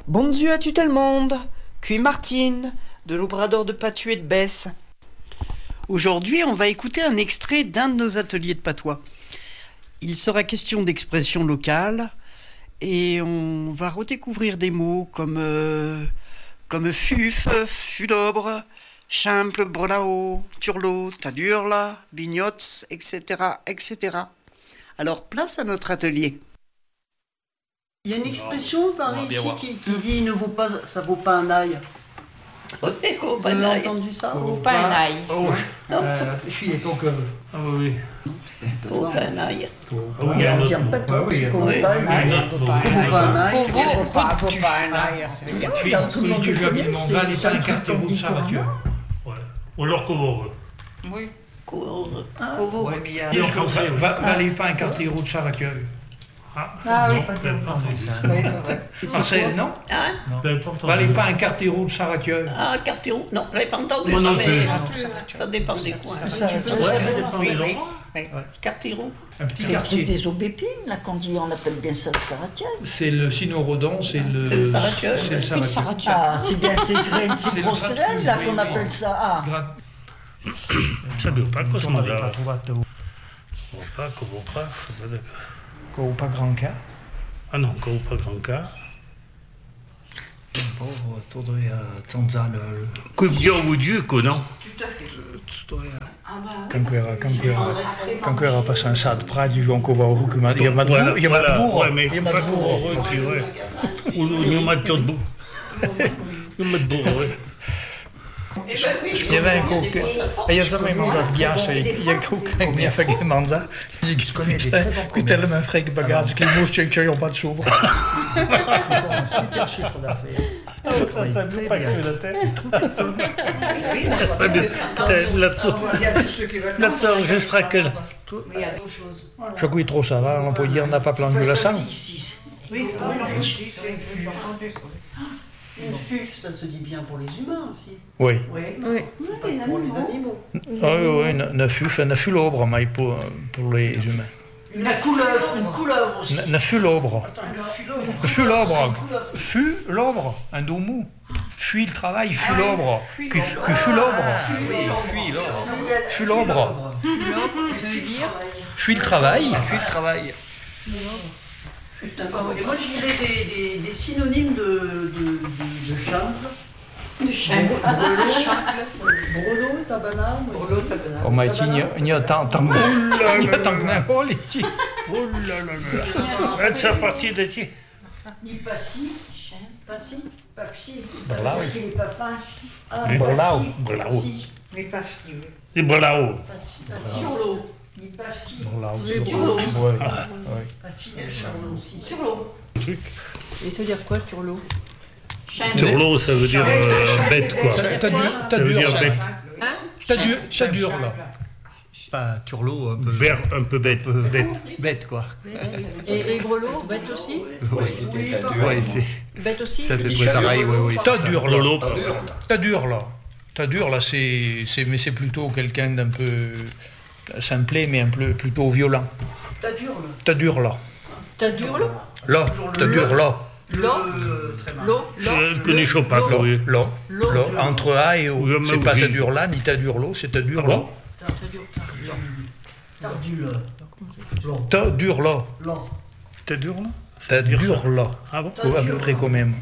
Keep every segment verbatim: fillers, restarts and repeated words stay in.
Bonjour à tout le monde, qui Martine, de l'Obrador de Patu et de Besse. Aujourd'hui, on va écouter un extrait d'un de nos ateliers de patois. Il sera question d'expression locale et on va redécouvrir des mots comme, euh, comme fuf, fulobre, chimple, brelao, turlo, tadurla, bignots, et cetera, et cetera. Alors, place à notre atelier. Il y a une expression par ici qui, qui dit ne vaut pas, ça vaut pas un ail. Oui, oh, Vous avez entendu ça? Vaut pas un ail. Oh, je suis ton cœur. Ah oui. Vaut pas un ail. Ah oui, il y a un On ne dit autre pas mot. tout, c'est qu'on Oui. vaut pas un ail. Vaut pas Qu'on un vaut pas un ail. ail. Vaut pas, vaut pas un ail. Je suis celui du jeu, mon gars, les cinq cartes roues de Saratieu. Ou alors Covore. Oui. Cours. Covo. Oui, mais il y a. Valez pas un quartier roue de Saratieu. Ah oui. Non, pas Oui, c'est vrai. Marcel, non? Hein? Valez pas un quartier roue de Saratieu. Ah, quartier roux? Non, je n'avais pas entendu Moi ça, non mais plus. ça dépend des coins. Ça, Tu ça, veux- ça Ouais, dépend oui, des oui. endroits. Oui. Quartier roux. Un petit C'est le truc quartier. des aubépines, là, qu'on dit, on appelle bien ça le Saratieu. C'est le Sinorodon, c'est le. C'est le Saratieu. C'est le Saratieu. Ah, c'est bien ces graines, C'est ces le grosses trafic, graines, là, oui, qu'on oui. appelle ça. Ah, Gra- Ça ne veut pas qu'on On s'en n'avait pas va. trouvé. Qu'on va pas, qu'on va pas. c'est pas d'accord. Ou pas grand cas. Ah non, qu'on va pas grand cas. Pauvre, tourné à Tanzane. Que bien au Dieu, quoi, non? Quand quand era passat Prats i Joan Covarru que il y a Madbourg, il y a Madbourg, Ouais, mais il y a pas Madbourg. qu'on va, tu vois. Ou il y a Madbourg. Il y a Madbourg, oui. Il y avait un coq, et il y a jamais mangiat ghiaccio, il y a coq che mi ha fatto mangiare, gli dico qui tellement frec bagage che i musci che non pas de s'ouvre. Super chiffre d'affaires. Ça, ça ne pas gagner la tête. Ça, mais là-dessus, là-dessus, enregistra que là. Je crois trop ça va, on peut dire on n'a pas planté la sang. oui, c'est pas une fuf, ça se dit bien pour les humains aussi. Oui. Oui, Oui. c'est pas pour les animaux. Oui, oui, ne fut, ne fut l'obre, mais pour, pour les humains. Une couleuvre, une couleuvre aussi. Ne fut l'obre. Une Fut l'obre. Fut l'obre, un dos mou. Fuit le travail, fut l'obre. Que que fut l'obre. Fut l'obre. Ça veut dire Fuit le travail. Fuit le travail. Et moi, je dirais des, des, des synonymes de, de, de, de chambre. du chien. Brolo, tabana. Brolo, tabana. Oh, mais il y a tant tant il y a tant que d'un rôle ici. Oh là là là. C'est parti de qui? Ni passi, passi, papsi. Ça Bravo. veut dire qu'il n'est pas fin. Ah, Bravo, passi, bravo. passi, Mais pas si. Les bravo. passi, passi. Turlo. Ni passi. Là aussi. Turlo. Ouais. Ouais. Passi, turlo aussi. Turlo. Truc. Et ça veut dire quoi, turlo? Chien. Turlo, ça veut dire euh, bête, quoi. T'as dur, t'as Ça veut dur, dire bête. Hein? t'as dur, t'as dur là. Pas turlot, un peu Vert, un peu bête. Bête. bête quoi. Et, et grelot, bête aussi? Ouais, ouais, c'est Bête aussi? ça fait près pareil, ouais, ouais. T'as dur là. Turlo, T'as dur là. T'as dur là, c'est, c'est, mais c'est plutôt quelqu'un d'un peu simplé, mais un peu plutôt violent. T'as dur, là. T'as dur là. T'as durle? Là, t'as dur là. L'eau? L'eau? Je ne connais pas, Là, oui. là, L'eau. là, entre A et O. Oui, mais C'est pas oui. t'as dur là, ni t'as dur là, c'est t'as dur Ah là. bon? T'as dur, t'as dur. Tardu, là. T'as dur là. Là. T'es dur, là? T'as dire dur ça. là. Ah bon? Ou à peu près quand même.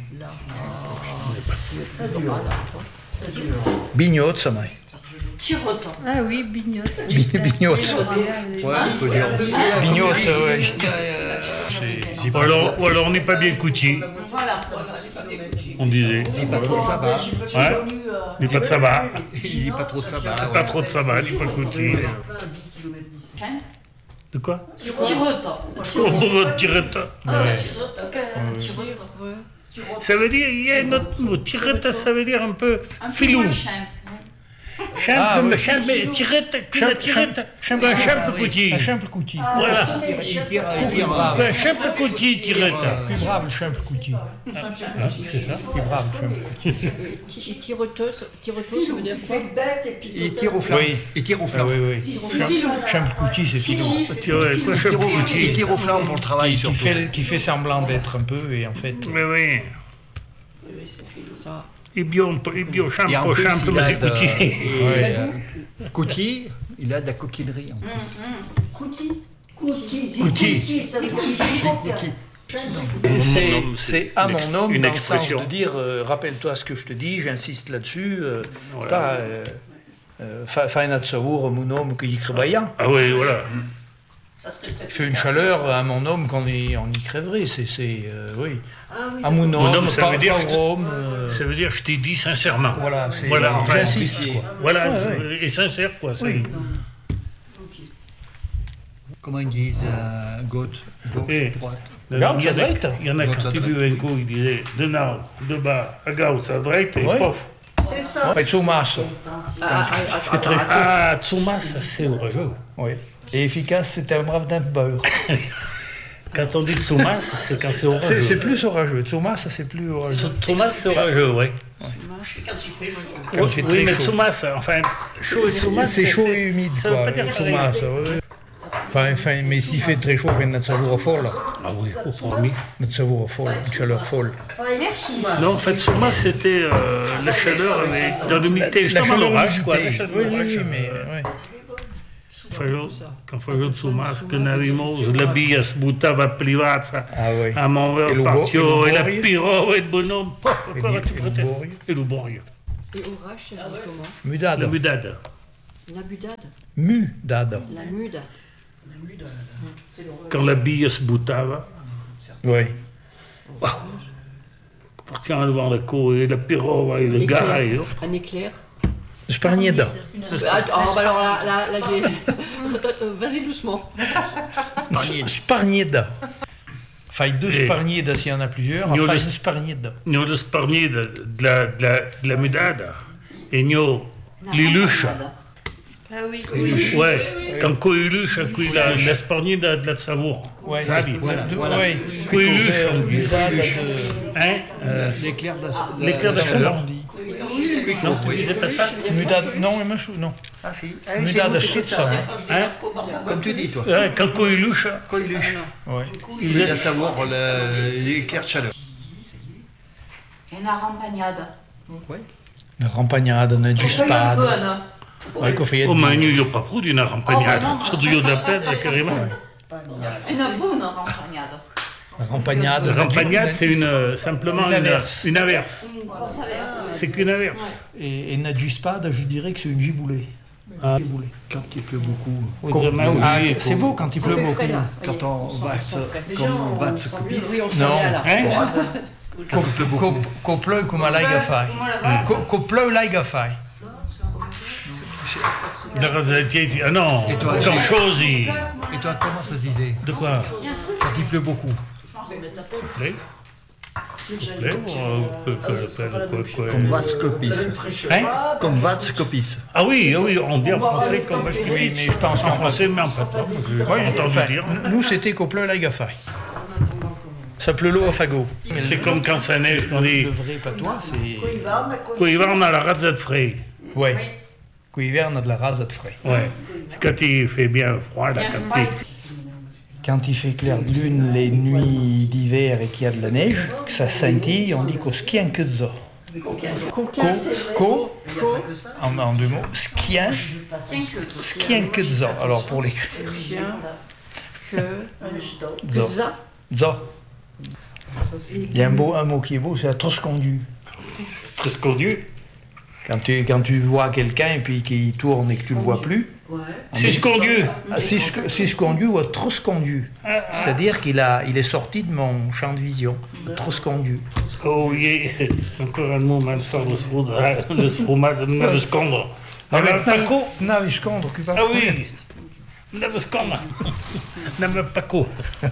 T'as dur. T'as dur. Bignot, ça m'a. Tirotant. Ah oui, bignotte. Bignot. Ouais, un peu dur. Bignot, ouais. C'est c'est Ou pas alors, ou alors on n'est pas bien couti, Voilà. on disait. c'est pas trop de sabbat. Ouais, il n'y a pas de sabbat. Il n'y a pas trop de sabbat. Pas ouais. trop de sabbat, il n'y a pas couti. Chien. De quoi? Tirotant. Oh, tiretta. Ah, tirotant. Ça veut dire, il y a un autre mot. Tiretta, ça veut dire un peu Un peu filou. moins chien. Simple, Ah, oui. simple, tiretta, Simple, tiretta. simple, Un simple couti. Un simple couti. Voilà. Il tire, il tire brave. Un simple couti, tiretta. Plus brave le simple couti. C'est ça? Plus brave le simple couti. Et tireteuse, tireteuse, ça veut dire quoi? bête et puis. Il tire au flanc. Oui. Il tire au Ah flanc. oui, oui. Filou. Simple couti, c'est filou. Tu vois, quoi, Il simple tire au- il couti. tire au flanc pour le travail Qui surtout. fait, qui fait semblant d'être un peu, et en fait. Mais oui. Ça. Il bio, il bio Et en champ, plus, champ, il mais a c'est de, coquille. ouais, euh, coquille, il a de la coquillerie en plus. Couti. Couti. C'est Couti. couti. Ça veut dire Et c'est- Mon homme, C'est à une mon ex- homme une dans le sens expression. de dire euh, rappelle-toi ce que je te dis, j'insiste là-dessus, euh, Voilà. pas euh, euh, fa- fai un savour mon homme qui y crèveillant. Ah oui, voilà. Ça serait peut-être. Il fait une chaleur à mon homme qu'on y, on y crèverait, c'est, c'est euh, oui. Ah oui. À mon Mon homme, homme, ça pas, veut dire pas je te- Rome, euh, Ça veut dire je t'ai dit sincèrement. voilà, c'est, Voilà, enfin, j'insiste, quoi. Voilà, Ouais, et sincère quoi. c'est- Oui. Comment ils disent euh, gauche, gauche, Et- droite. Il y, Gauche en à a, droite. il y en a Gauche qui à ont droite. bu un coup, il disait de nord, de bas, à gauche, à droite, et Ouais. pof. C'est ça. Fait Soumas, Ah, c'est très Ah, Tsoumas, ça c'est orageux. oui. Et efficace, c'était un brave d'un beurre. Quand on dit Tsoumas, c'est quand c'est C'est, orageux. c'est plus orageux. Tsoumas, ça c'est plus orageux. Tsoumas, c'est orageux, oui. Quand il fait chaud. Quand il fait Oui, très mais chaud. Tsoumas, enfin, chaud et Tsoumas, C'est chaud et humide, ça veut quoi. pas dire pareil. Tsoumas, ouais, ouais. Enfin, enfin, mais s'il fait très chaud, fait notre savour folle. Ah oui, au premier. Notre savour folle, une chaleur folle. Non, en fait, Tsoumas, c'était euh, la chaleur avec dans l'humidité, justement l'orage, quoi. La Oui, chaleur oui, d'orage. oui, mais ouais. Facevo- Quand facevo Tsoumas, che ne rimoso, la bia sbuttava privata Ah oui. a Monvel E lo bo- partio e e lo la borio? piro e il bonhomme, poh, E ancora di- tu e lo fratello. borio? E lo borio. Et orage, ça se dit comment? Mudado. La budada. La budade. Mudado. La muda. Quand la bia sbuttava, Oui. partiamo devant la cour e la piro e le Éclair. gaio. Un éclair. Sparnieda. Ah, oh, bah alors là, là, là j'ai. Euh, Vas-y doucement. Sparnieda. Faille deux Et- sparniedas s'il y en a plusieurs. Io Faille le- une sparnieda. Nio le sparni de, de, la, de, la, de la mudada e nio l'iluscia. Ah oui, oui. Ouais, quand coiluscia qui la, la sparni de, de la savour. Ouais. Sabi? Voilà, Deux- voilà. ouais. Coiluscia. Mudada de... Hein? L'éclair de la, de L'éclair de la la chaleur. on dit. Non, tu disais pas ça? Mudada, non, et chou, non. Ah si, Mudada ça. Hein? comme tu dis toi. Ouais, quand coiluscia, Coiluche. Ouais. Il a savoir le- l'éclair de chaleur. Una rampagnada. La rampagnada, una gispada. Ouais, qu'on fait oh ma io io pas di una rampagnata, Oh, ma no. sotto io da pezza carrément. Una buona rampagnada. La rampagnade. La rampagnade, c'est une, simplement Une une averse. Une averse. Une grosse averse. C'est qu'une averse. Et, et une gispada, je dirais que c'est une giboulée. Ah. Giboulée. Quand il pleut beaucoup. Vraiment, Ah, oui, c'est beau quand il pleut fait beaucoup. frais, là. Quand on va, Déjà, comme on on va de sent se mieux. copier. Oui, on sent Non. bien, là. Hein? Quand il pleut beaucoup. Qu'on pleuve comme un laiga fai. Qu'on pleuve laiga fai. La rasatier, ah non, Et toi, autant j'ai- chose, il- Et toi, comment ça se disait de quoi? quand il pleut beaucoup? Lei? Lei ou euh, que- que- quoi, quoi, quoi? Comme Vatskopis. Hein? Comme Vatskopis. Ah oui, ah oui, on dit en français comme Oui, mais je pense en qu'en français, mais en patois, j'ai Oui, entendu enfin, dire. n- nous c'était qu'on pleuve laiga fai. Ça pleut l'eau à fagot. C'est comme quand ça neige, on dit Le vrai patois, c'est. Qui va, on a la razza de frais. Ouais. Qu'hiver, on a de la rase de frais. Ouais. C'est quand il fait bien froid, là, quand il... Quand il fait clair de lune les nuits d'hiver et qu'il y a de la neige, que ça scintille, on dit qu'au skien que ça. Co, co, en, en deux mots, skien, skien que ça. Alors pour les Bien que. ça. Ça. Ça. Il y a un, beau, un mot qui est beau, c'est la troscondu. Très connu. Quand tu, quand tu vois quelqu'un et puis qu'il tourne et que tu le vois plus, C'est ce qu'on dit. ah, si je- si je conduis ou troscondu. C'est-à-dire qu'il a, il est sorti de mon champ de vision. Troscondu. Oh oui, encore un mot mal fort, le sfrumage, le sfrumage, le scondre. Avec Paco. Naco, naviscondre, que pas. Ah oui, le scondre. Le Paco.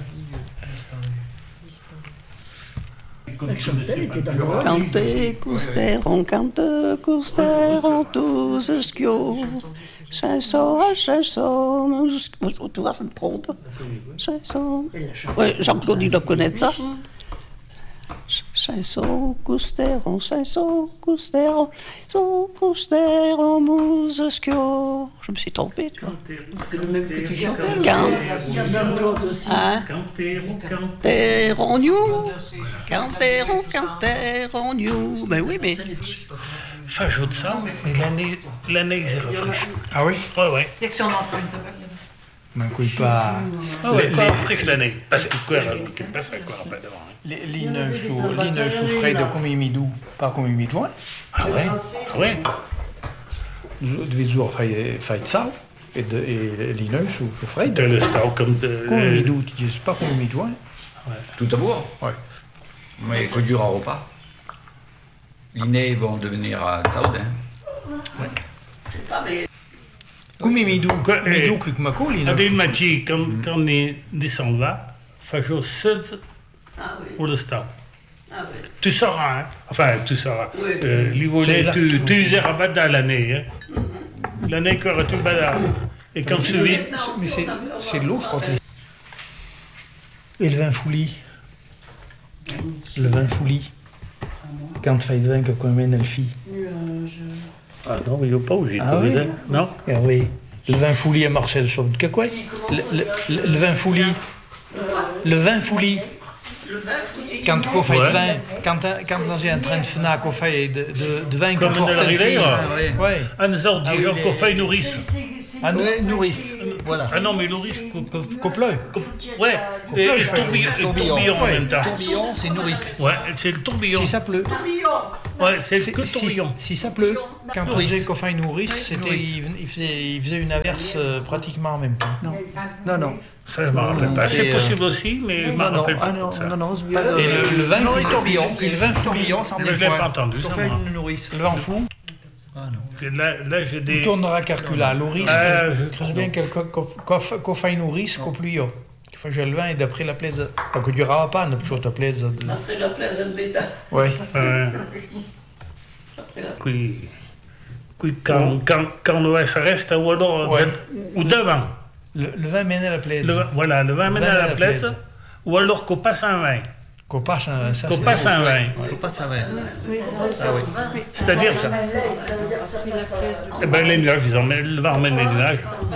Cante costeron, cante costeron tous skio. Chanson à chanson. Tu vois, je me trompe. Chanson. Oui, Jean-Claude, il doit connaître ça. Chanson, cousteron, chanson, cousteron, chanson, cousteron, mouseschio. Je me suis trompé, tu vois. C'est le même que tu chantais. Quand Claude aussi. Hein Canteron, canteron. Canteron, new. Canteron, canteron, new. Ben oui, mais. Fajot de ça, mais l'année, l'année, c'est rafraîchi. Ah oui? Ouais, ouais. Ma couille pas. Ah ouais, Les- pas les- rafraîchi l'année. Parce que quoi, c'est pas ça, quoi, pas devant. Les lineuches ou lineuches ou frais comme il midou, pas comme il midou. Ah ouais? Ah ouais? De jour fait fait ça et de et lineuches ou frais De le stock comme de. comme il midou, tu dis pas comme il midou. Tout à bourg. Ouais. Mais que dur à repas. L'inné vont devenir à Saoudin. Comme il midou, Quoi, eh, midou que ma colle Adil lineuche. Mati, quand quand on est descend là, Fajot sept Ah oui. pour le stock. Ah oui. Tu sauras, hein? Enfin, tu sauras. Oui. Euh, C'est L'Ivolé, là tu, que- tu usais à bada l'année. Hein? L'année que tu bada. Et quand tu vis. Mais c'est c'est de l'eau, je crois. Et le vin fouli. Le vin fouli. Quand tu fais de vin que qu'on mène elle fille. Ah non, il n'y a pas où j'ai Ah trouvé oui? ça. Non? Ah oui. Le vin fouli à Marcel Sauve. Que quoi? Le, le, le, le vin fouli. Le vin fouli. Quand on fait Ouais. de vin, quand, quand dans un train de Fnac, on fait de, de, de vin Comme qu'on porte de la elle fille. rivière. Ouais. Un sort de gens qu'on fait nourrice. Ah, nous, nourrice. Voilà. Ah non, mais nourrice. co- co- Copleux. co- Ouais, et, et tourbillon, et tourbillon en Ouais, même temps. tourbillon, c'est nourrice. Ouais, c'est le tourbillon. Si ça pleut. Ouais, c'est Si- que si, tourbillon. si ça pleut, quand on Nourrice. disait qu'on fait une nourrice, c'était, il, il faisait, il faisait une averse euh, pratiquement en même temps. Non, non, non. Ça, je m'en rappelle pas. C'est, C'est euh, possible aussi, mais je m'en Non, non, rappelle ah pas non, de ça. non, non, c'est pas de- Et le, le vin Non, qui il tourbillon, tourbillon. et le vin tourbillon, sans Mais des je l'ai fois. pas entendu, On ça, fait moi. une nourrice. Le vin fou, Que Là, là j'ai il des. tournera Carcula. Loris, Ah, que je- je creuse bien qu'on fait une nourrice, qu'on pluie. Qu'il fait le vin et d'après la plaise. Pas que du pas, n'a toujours ta plaise. Après la place de Béta. Ouais. Euh, qui, qui, quand, quand, quand ouais, ça reste ou alors Ouais. ou devant. Le, le vin mène à la plaise. Le, vin- voilà, le vin mène à la plaise, ou alors qu'on passe un vin. Qu'on passe un, ça, Qu'on c'est passe beau. un vin. Faut pas ça, ouais. C'est-à-dire ça. Eh ben, les nuages, ils emmènent, le vin emmène les nuages.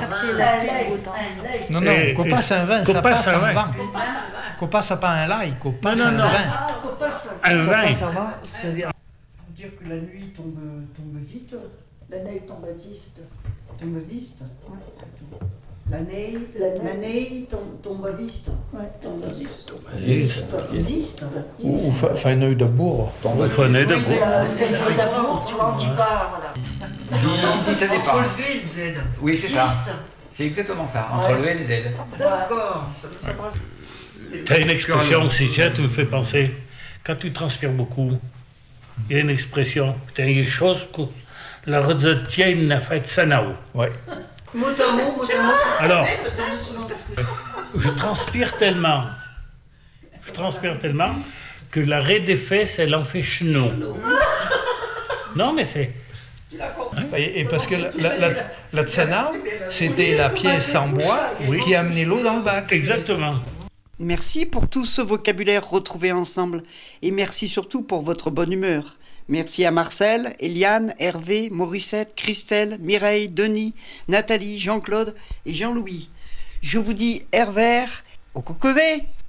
Non, non, Et- qu'on et- passe un vin, qu'on ça passe passe un un vin. vin. Qu'on passe pas un l'ail, qu'on passe non, un non. vin. Un vin. Ça va, c'est-à-dire dire que la nuit tombe, tombe vite. La neige tombe vite. Tombe vite. Ouais. L'année, La neige. l'année tombe, tombe vite. Ouais. Tombe vite. Existe. Ou, ou fa- fa un œil de bourre. Il faut nez de Oui, bois. mais, euh, c'est d'abord, tu vois, on dit pas, voilà. Il dit ça Entre dépend. le V et le Z. Oui, c'est ça. Juste. C'est exactement ça, entre Ouais. le V et le Z. D'accord. Ça, ça passe. Tu as une expression, si tu tu me fais penser, quand tu transpires beaucoup, il y a une expression, putain, il y a des choses que la retienne n'a fait sanao. Ouais. Mot à mot, mot à mot. Alors, je transpire tellement, je transpire tellement que la raie des fesses, elle en fait chenou. Non, mais c'est. Et, et parce que la, la, la, la tsana, c'était la pièce en bois Oui. qui amenait l'eau dans le bac. Exactement. Merci pour tout ce vocabulaire retrouvé ensemble et merci surtout pour votre bonne humeur. Merci à Marcel, Eliane, Hervé, Morissette, Christelle, Mireille, Denis, Nathalie, Jean-Claude et Jean-Louis. Je vous dis Hervé, au coquevé.